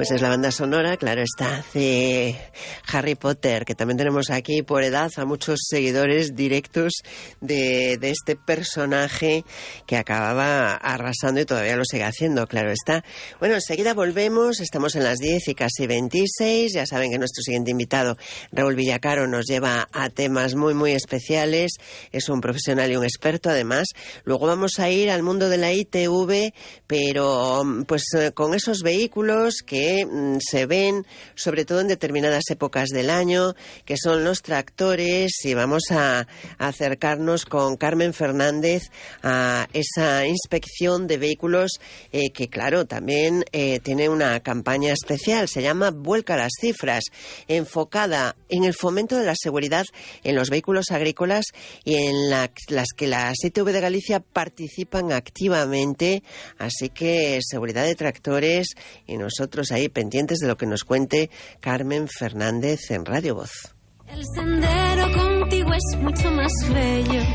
Pues es la banda sonora, claro está, de Harry Potter, que también tenemos aquí por edad a muchos seguidores directos de este personaje que acababa arrasando y todavía lo sigue haciendo, claro está. Bueno, enseguida volvemos, estamos en las 10 y casi 26, ya saben que nuestro siguiente invitado, Raúl Villacaro, nos lleva a temas muy, muy especiales, es un profesional y un experto además. Luego vamos a ir al mundo de la ITV, pero pues con esos vehículos que se ven sobre todo en determinadas épocas del año, que son los tractores, y vamos a acercarnos con Carmen Fernández a esa inspección de vehículos que claro, también tiene una campaña especial, se llama Vuelca las cifras, enfocada en el fomento de la seguridad en los vehículos agrícolas y en las que las ITV de Galicia participan activamente, así que seguridad de tractores y nosotros ahí pendientes de lo que nos cuente Carmen Fernández en Radio Voz. El sendero contigo es mucho más bello.